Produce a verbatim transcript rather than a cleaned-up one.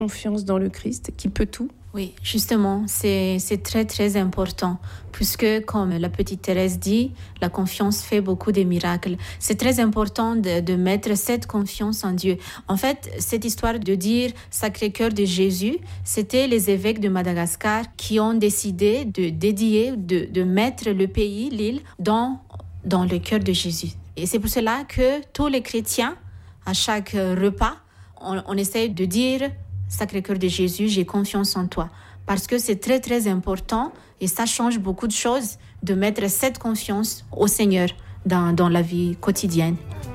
confiance dans le Christ qui peut tout. Oui, justement, c'est, c'est très très important puisque, comme la petite Thérèse dit, la confiance fait beaucoup de miracles. C'est très important de, de mettre cette confiance en Dieu. En fait, cette histoire de dire Sacré-Cœur de Jésus, c'était les évêques de Madagascar qui ont décidé de dédier, de, de mettre le pays, l'île, dans, dans le cœur de Jésus. Et c'est pour cela que tous les chrétiens, à chaque repas, on, on essaie de dire Sacré-Cœur de Jésus, j'ai confiance en toi. Parce que c'est très, très important et ça change beaucoup de choses de mettre cette confiance au Seigneur dans, dans la vie quotidienne.